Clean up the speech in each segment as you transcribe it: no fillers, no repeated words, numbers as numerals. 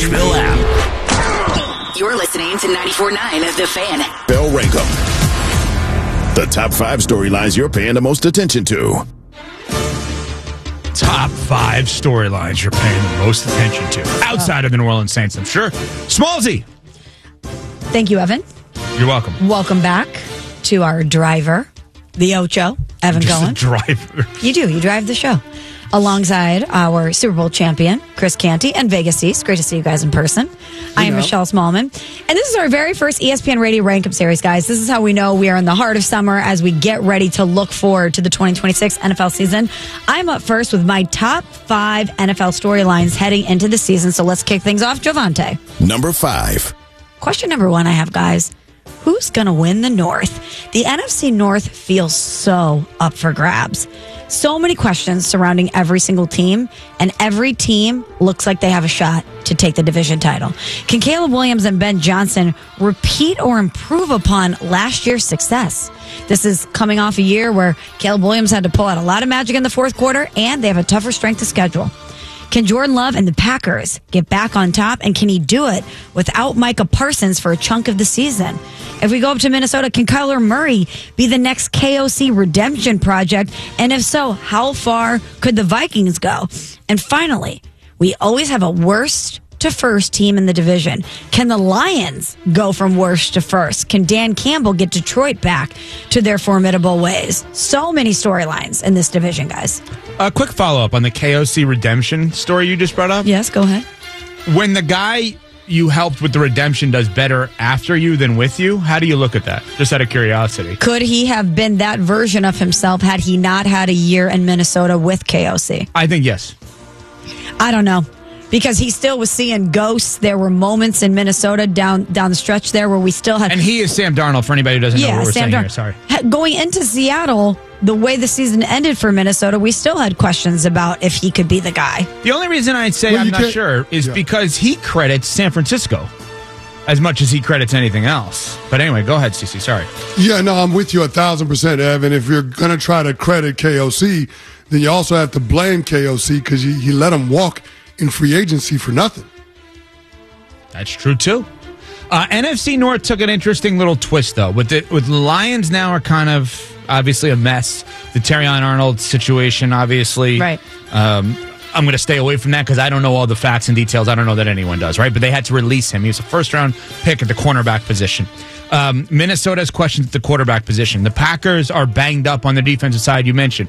Nashville app. You're listening to 94.9 The Fan. They'll rank them. The top 5 storylines you're paying the most attention to. Top 5 storylines you're paying the most attention to. Outside of the New Orleans Saints, I'm sure. Smallsy. Thank you, Evan. You're welcome. Welcome back to our driver, the Ocho, Evan Just Cohen. a driver. You do. You drive the show. Alongside our Super Bowl champion, Chris Canty, and Vegas East. Great to see you guys in person. I am Michelle Smallman. And this is our very first ESPN Radio Rank-Up Series, guys. This is how we know we are in the heart of summer as we get ready to look forward to the 2026 NFL season. I'm up first with my top 5 NFL storylines heading into the season. So let's kick things off. Jovante. Number 5. Question number 1 I have, guys. Who's going to win the North? The NFC North feels so up for grabs. So many questions surrounding every single team, and every team looks like they have a shot to take the division title. Can Caleb Williams and Ben Johnson repeat or improve upon last year's success? This is coming off a year where Caleb Williams had to pull out a lot of magic in the fourth quarter, and they have a tougher strength of schedule. Can Jordan Love and the Packers get back on top, and can he do it without Micah Parsons for a chunk of the season? If we go up to Minnesota, can Kyler Murray be the next KOC redemption project? And if so, how far could the Vikings go? And finally, we always have a worst to first team in the division. Can the Lions go from worst to first? Can Dan Campbell get Detroit back to their formidable ways? So many storylines in this division, guys. A quick follow-up on the KOC redemption story you just brought up. Yes, go ahead. When the guy you helped with the redemption does better after you than with you, how do you look at that? Just out of curiosity. Could he have been that version of himself had he not had a year in Minnesota with KOC? I think yes. I don't know. Because he still was seeing ghosts. There were moments in Minnesota down the stretch there where we still had... And he is Sam Darnold, for anybody who doesn't know what we're saying here. Sorry. Going into Seattle, the way the season ended for Minnesota, we still had questions about if he could be the guy. The only reason I'd say I'm not sure is because he credits San Francisco as much as he credits anything else. But anyway, go ahead, CC. Sorry. Yeah, no, I'm with you 1,000%, Evan. If you're going to try to credit KOC, then you also have to blame KOC because he let him walk in free agency for nothing. That's true, too. NFC North took an interesting little twist, though. With the Lions now are kind of obviously a mess. The Terrion Arnold situation, obviously. Right. I'm going to stay away from that because I don't know all the facts and details. I don't know that anyone does, right? But they had to release him. He was a first-round pick at the cornerback position. Minnesota has questions at the quarterback position. The Packers are banged up on the defensive side, you mentioned.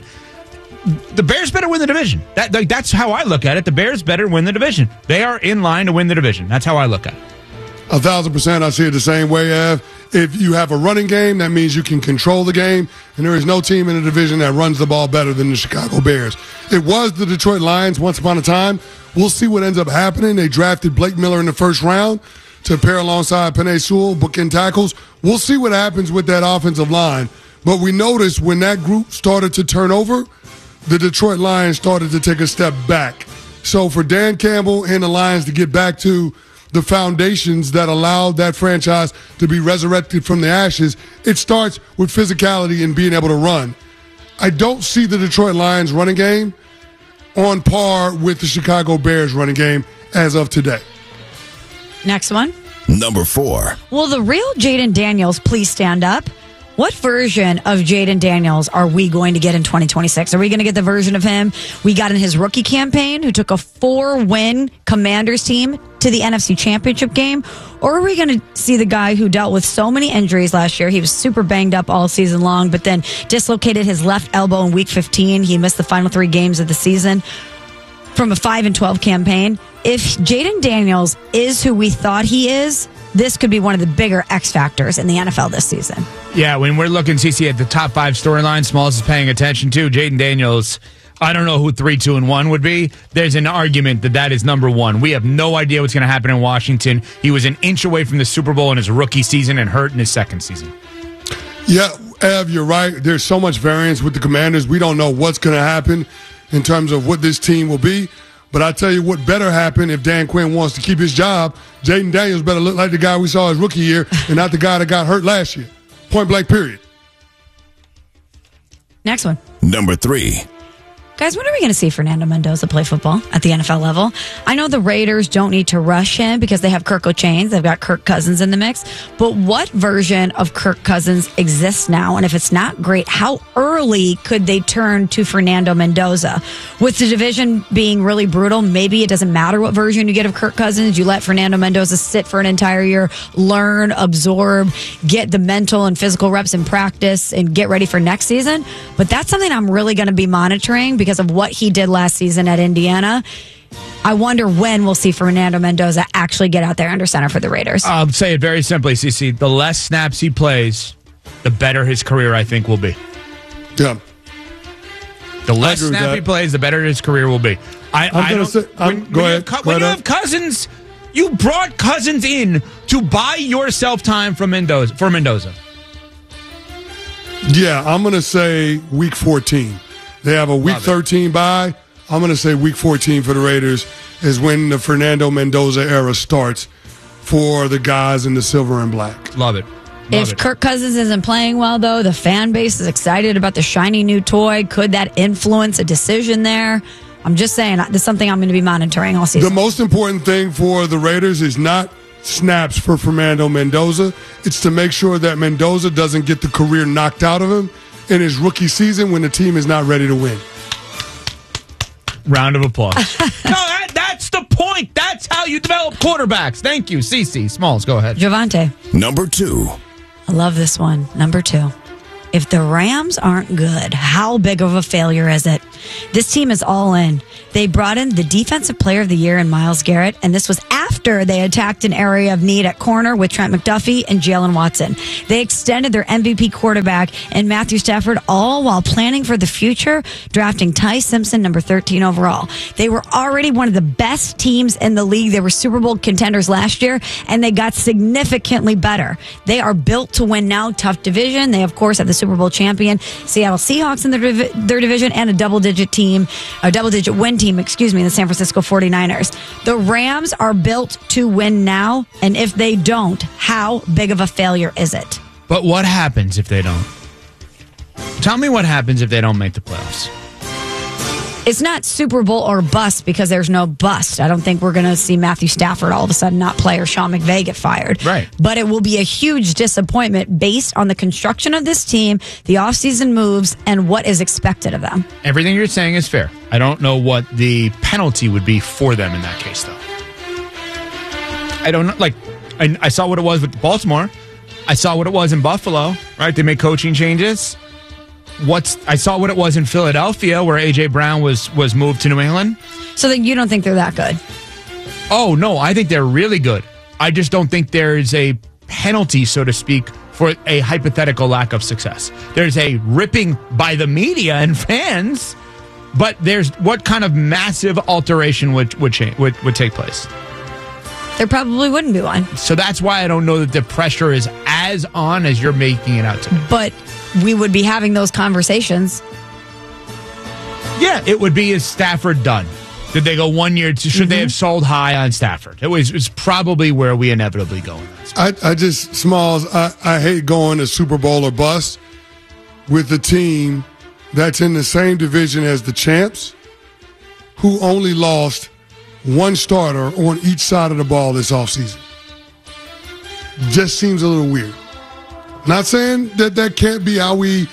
The Bears better win the division. That's how I look at it. The Bears better win the division. They are in line to win the division. That's how I look at it. 1,000%. I see it the same way, Ev. If you have a running game, that means you can control the game, and there is no team in the division that runs the ball better than the Chicago Bears. It was the Detroit Lions once upon a time. We'll see what ends up happening. They drafted Blake Miller in the first round to pair alongside Penei Sewell, bookend tackles. We'll see what happens with that offensive line. But we noticed when that group started to turn over, the Detroit Lions started to take a step back. So for Dan Campbell and the Lions to get back to the foundations that allowed that franchise to be resurrected from the ashes, it starts with physicality and being able to run. I don't see the Detroit Lions running game on par with the Chicago Bears running game as of today. Next one. Number 4. Will the real Jaden Daniels please stand up? What version of Jaden Daniels are we going to get in 2026? Are we going to get the version of him we got in his rookie campaign, who took a 4-win Commanders team to the NFC Championship game? Or are we going to see the guy who dealt with so many injuries last year? He was super banged up all season long, but then dislocated his left elbow in Week 15. He missed the final 3 games of the season from a 5-12 campaign. If Jaden Daniels is who we thought he is, this could be one of the bigger X factors in the NFL this season. Yeah, when we're looking, CC, at the top 5 storylines, Smalls is paying attention to. Jaden Daniels, I don't know who 3, 2, and 1 would be. There's an argument that is number 1. We have no idea what's going to happen in Washington. He was an inch away from the Super Bowl in his rookie season and hurt in his second season. Yeah, Ev, you're right. There's so much variance with the Commanders. We don't know what's going to happen in terms of what this team will be. But I tell you what better happen if Dan Quinn wants to keep his job. Jaden Daniels better look like the guy we saw his rookie year and not the guy that got hurt last year. Point blank, period. Next one. Number 3. Guys, when are we going to see Fernando Mendoza play football at the NFL level? I know the Raiders don't need to rush him because they have Kirk O'Chains. They've got Kirk Cousins in the mix. But what version of Kirk Cousins exists now? And if it's not great, how early could they turn to Fernando Mendoza? With the division being really brutal, maybe it doesn't matter what version you get of Kirk Cousins. You let Fernando Mendoza sit for an entire year, learn, absorb, get the mental and physical reps in practice, and get ready for next season. But that's something I'm really going to be monitoring because of what he did last season at Indiana. I wonder when we'll see Fernando Mendoza actually get out there under center for the Raiders. I'll say it very simply, CC. The less snaps he plays, the better his career, I think, will be. Yeah. The less snap he plays, the better his career will be. Go ahead. When you have Cousins, you brought Cousins in to buy yourself time for Mendoza. Yeah, I'm going to say week 14. They have a week 13 bye. I'm going to say week 14 for the Raiders is when the Fernando Mendoza era starts for the guys in the silver and black. Love it. If Kirk Cousins isn't playing well, though, the fan base is excited about the shiny new toy. Could that influence a decision there? I'm just saying, this is something I'm going to be monitoring all season. The most important thing for the Raiders is not snaps for Fernando Mendoza. It's to make sure that Mendoza doesn't get the career knocked out of him in his rookie season when the team is not ready to win. Round of applause. No, that's the point. That's how you develop quarterbacks. Thank you, CC. Smalls, go ahead. Javante. Number 2. I love this one. Number 2. If the Rams aren't good, how big of a failure is it? This team is all in. They brought in the Defensive Player of the Year in Myles Garrett, and this was after they attacked an area of need at corner with Trent McDuffie and Jalen Watson. They extended their MVP quarterback and Matthew Stafford, all while planning for the future, drafting Ty Simpson, number 13 overall. They were already one of the best teams in the league. They were Super Bowl contenders last year, and they got significantly better. They are built to win now. Tough division. They, of course, have the Super Bowl champion Seattle Seahawks in their division and a double-digit win team, in the San Francisco 49ers. The Rams are built to win now, and if they don't, how big of a failure is it? But what happens if they don't? Tell me what happens if they don't make the playoffs. It's not Super Bowl or bust because there's no bust. I don't think we're going to see Matthew Stafford all of a sudden not play or Sean McVay get fired. Right. But it will be a huge disappointment based on the construction of this team, the offseason moves, and what is expected of them. Everything you're saying is fair. I don't know what the penalty would be for them in that case, though. I don't know. Like, I saw what it was with Baltimore. I saw what it was in Buffalo, right? They made coaching changes. I saw what it was in Philadelphia where A.J. Brown was moved to New England. So then you don't think they're that good? Oh, no, I think they're really good. I just don't think there's a penalty, so to speak, for a hypothetical lack of success. There's a ripping by the media and fans, but there's what kind of massive alteration would take place? There probably wouldn't be one. So that's why I don't know that the pressure is as on as you're making it out to be. But we would be having those conversations. Yeah, it would be, is Stafford done? Did they go 1 year? Should they have sold high on Stafford? It was probably where we inevitably go. Smalls, I hate going to Super Bowl or bust with a team that's in the same division as the champs who only lost one starter on each side of the ball this offseason. Just seems a little weird. Not saying that can't be how we,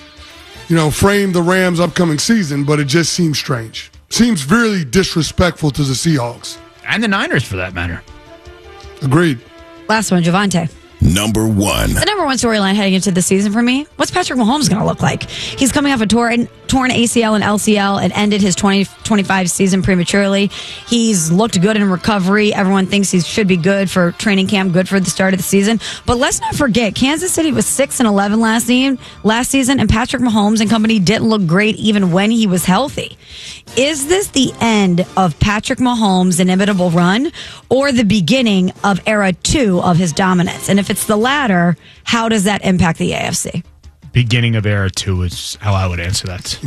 frame the Rams' upcoming season, but it just seems strange. Seems really disrespectful to the Seahawks. And the Niners, for that matter. Agreed. Last one, Javante. Number 1. The number one storyline heading into the season for me, what's Patrick Mahomes going to look like? He's coming off a torn ACL and LCL and ended his 2025 season prematurely. He's looked good in recovery. Everyone thinks he should be good for training camp, good for the start of the season. But let's not forget, Kansas City was 6-11 last season, and Patrick Mahomes and company didn't look great even when he was healthy. Is this the end of Patrick Mahomes' inimitable run or the beginning of era 2 of his dominance? And if it's the latter, how does that impact the AFC? Beginning of era 2 is how I would answer that.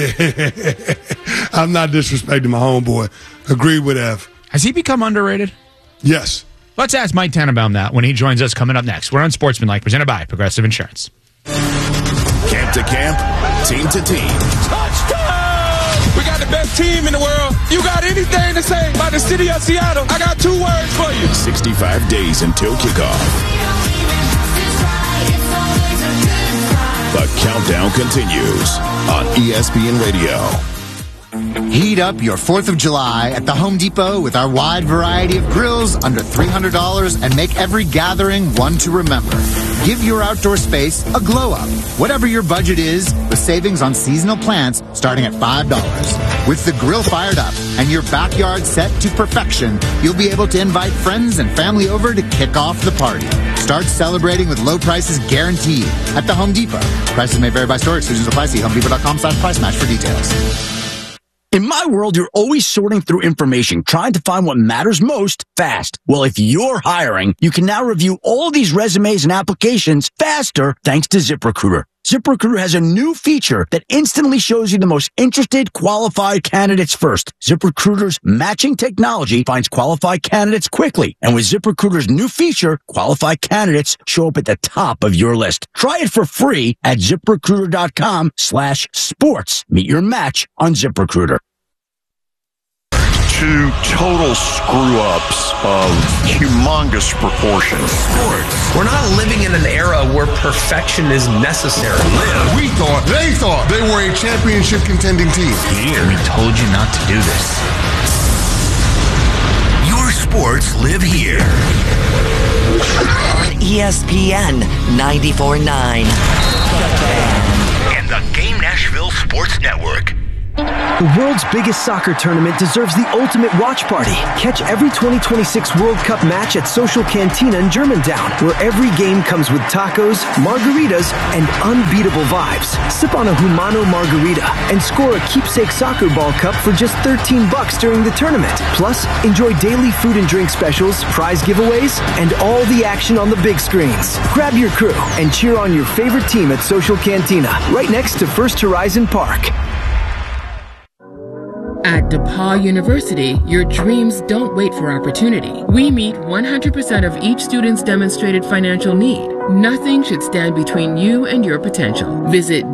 Yeah. I'm not disrespecting my homeboy. Agreed with Ev. Has he become underrated? Yes. Let's ask Mike Tannenbaum that when he joins us coming up next. We're on Sportsmanlike, presented by Progressive Insurance. Camp to camp, team to team. Touchdown! We got the best team in the world. You got anything to say about the city of Seattle? I got 2 words for you. 65 days until kickoff. The countdown continues on ESPN Radio. Heat up your 4th of July at the Home Depot with our wide variety of grills under $300 and make every gathering one to remember. Give your outdoor space a glow up, whatever your budget is, with savings on seasonal plants starting at $5. With the grill fired up and your backyard set to perfection, you'll be able to invite friends and family over to kick off the party. Start celebrating with low prices guaranteed at the Home Depot. Prices may vary by store. Exclusions apply. See HomeDepot.com/price match for details. In my world, you're always sorting through information, trying to find what matters most fast. Well, if you're hiring, you can now review all these resumes and applications faster thanks to ZipRecruiter. ZipRecruiter has a new feature that instantly shows you the most interested, qualified candidates first. ZipRecruiter's matching technology finds qualified candidates quickly. And with ZipRecruiter's new feature, qualified candidates show up at the top of your list. Try it for free at ZipRecruiter.com/sports. Meet your match on ZipRecruiter. 2 total screw-ups of humongous proportions. Sports. We're not living in an era where perfection is necessary. They thought they were a championship contending team. Here, we told you not to do this. Your sports live here. On ESPN 94.9. And the Game Nashville Sports Network. The world's biggest soccer tournament deserves the ultimate watch party. Catch every 2026 World Cup match at Social Cantina in Germantown, where every game comes with tacos, margaritas, and unbeatable vibes. Sip on a Humano margarita and score a keepsake soccer ball cup for just $13 during the tournament. Plus, enjoy daily food and drink specials, prize giveaways, and all the action on the big screens. Grab your crew and cheer on your favorite team at Social Cantina, right next to First Horizon Park. At DePaul University, your dreams don't wait for opportunity. We meet 100% of each student's demonstrated financial need. Nothing should stand between you and your potential. Visit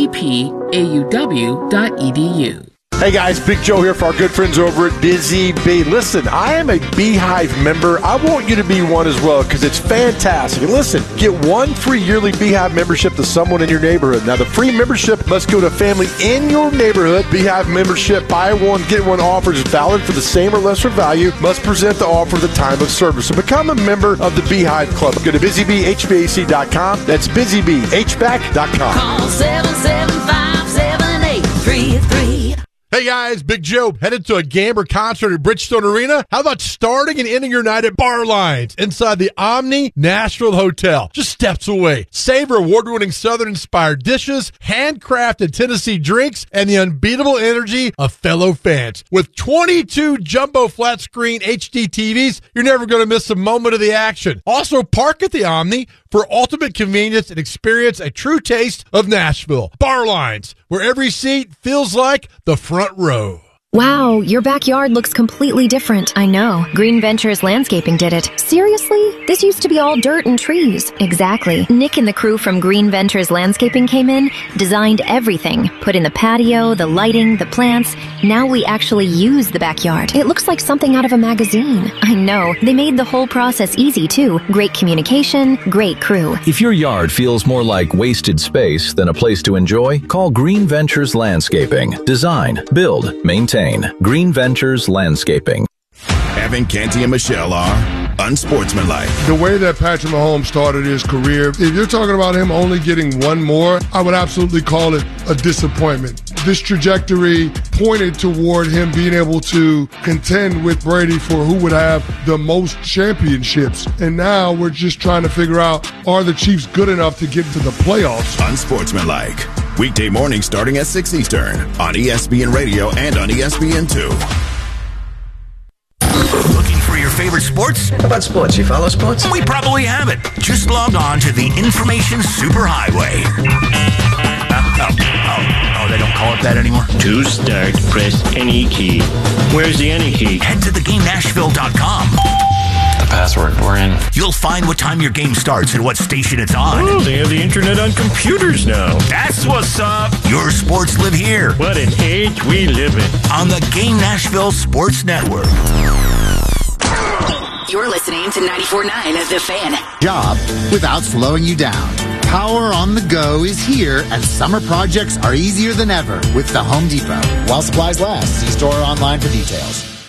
depauw.edu. Hey guys, Big Joe here for our good friends over at Busy Bee. Listen, I am a Beehive member. I want you to be one as well because it's fantastic. And listen, get 1 free yearly Beehive membership to someone in your neighborhood. Now, the free membership must go to a family in your neighborhood. Beehive membership, buy one, get one offer is valid for the same or lesser value. Must present the offer at the time of service. So become a member of the Beehive Club. Go to busybeehvac.com. That's busybeehvac.com. Call 775-7833. Hey guys, Big Joe, headed to a game or concert at Bridgestone Arena? How about starting and ending your night at Bar Lines inside the Omni Nashville Hotel, just steps away? Savor award-winning Southern-inspired dishes, handcrafted Tennessee drinks, and the unbeatable energy of fellow fans. With 22 jumbo flat-screen HD TVs, you're never going to miss a moment of the action. Also, park at the Omni for ultimate convenience and experience a true taste of Nashville. Bar Lines, where every seat feels like the front row. Wow, your backyard looks completely different. I know. Green Ventures Landscaping did it. Seriously? This used to be all dirt and trees. Exactly. Nick and the crew from Green Ventures Landscaping came in, designed everything, put in the patio, the lighting, the plants. Now we actually use the backyard. It looks like something out of a magazine. I know. They made the whole process easy, too. Great communication, great crew. If your yard feels more like wasted space than a place to enjoy, call Green Ventures Landscaping. Design, build, maintain. Green Ventures Landscaping. Evan Canty and Michelle are unsportsmanlike. The way that Patrick Mahomes started his career, if you're talking about him only getting one more, I would absolutely call it a disappointment. This trajectory pointed toward him being able to contend with Brady for who would have the most championships. And now we're just trying to figure out, are the Chiefs good enough to get to the playoffs? Unsportsmanlike. Weekday morning starting at 6 Eastern on ESPN Radio and on ESPN2. Looking for your favorite sports? How about sports? You follow sports? We probably have it. Just log on to the Information Superhighway. Oh, they don't call it that anymore? To start, press any key. Where's the any key? Head to theGameNashville.com. The password. We're in. You'll find what time your game starts and what station it's on. Oh, they have the internet on computers now. That's what's up. Your sports live here. What an age we live in. On the Game Nashville Sports Network. You're listening to 94.9 The Fan. Job without slowing you down. Power on the go is here, and summer projects are easier than ever with the Home Depot. While supplies last, see store or online for details.